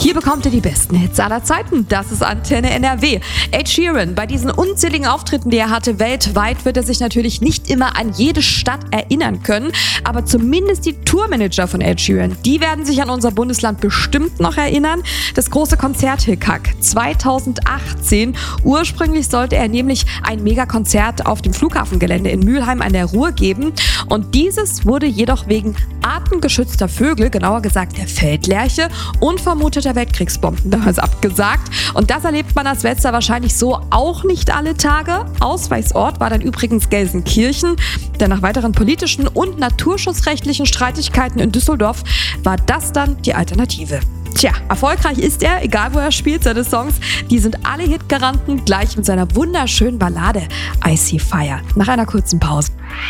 Hier bekommt ihr die besten Hits aller Zeiten. Das ist Antenne NRW. Ed Sheeran, bei diesen unzähligen Auftritten, die er hatte weltweit, wird er sich natürlich nicht immer an jede Stadt erinnern können. Aber zumindest die Tourmanager von Ed Sheeran, die werden sich an unser Bundesland bestimmt noch erinnern. Das große Konzert-Hickhack 2018. Ursprünglich sollte er nämlich ein Megakonzert auf dem Flughafengelände in Mülheim an der Ruhr geben. Und dieses wurde jedoch wegen artengeschützter Vögel, genauer gesagt der Feldlerche, und vermuteter Weltkriegsbomben damals abgesagt. Und das erlebt man als Wetzlar wahrscheinlich so auch nicht alle Tage. Ausweichsort war dann übrigens Gelsenkirchen, denn nach weiteren politischen und naturschutzrechtlichen Streitigkeiten in Düsseldorf war das dann die Alternative. Tja, erfolgreich ist er, egal wo er spielt, seine Songs, die sind alle Hitgaranten, gleich mit seiner wunderschönen Ballade I See Fire. Nach einer kurzen Pause.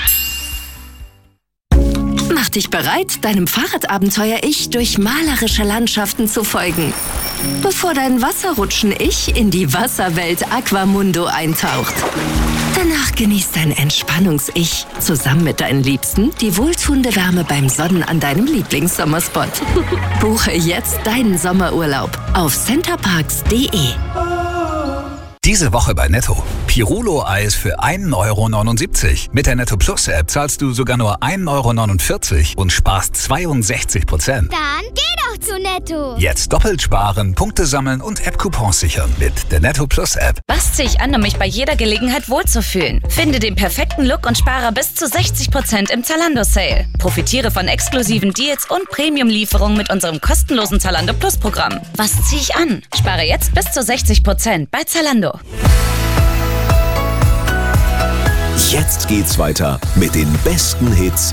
Mach dich bereit, deinem Fahrradabenteuer-Ich durch malerische Landschaften zu folgen, bevor dein Wasserrutschen-Ich in die Wasserwelt Aquamundo eintaucht. Danach genießt dein Entspannungs-Ich zusammen mit deinen Liebsten die wohltuende Wärme beim Sonnen an deinem Lieblingssommerspot. Buche jetzt deinen Sommerurlaub auf centerparks.de. Diese Woche bei Netto. Pirulo-Eis für 1,79 €. Mit der Netto Plus App zahlst du sogar nur 1,49 € und sparst 62%. Dann geh doch zu Netto. Jetzt doppelt sparen, Punkte sammeln und App-Coupons sichern mit der Netto Plus App. Was ziehe ich an, um mich bei jeder Gelegenheit wohlzufühlen? Finde den perfekten Look und spare bis zu 60% im Zalando-Sale. Profitiere von exklusiven Deals und Premium-Lieferungen mit unserem kostenlosen Zalando Plus-Programm. Was ziehe ich an? Spare jetzt bis zu 60% bei Zalando. Jetzt geht's weiter mit den besten Hits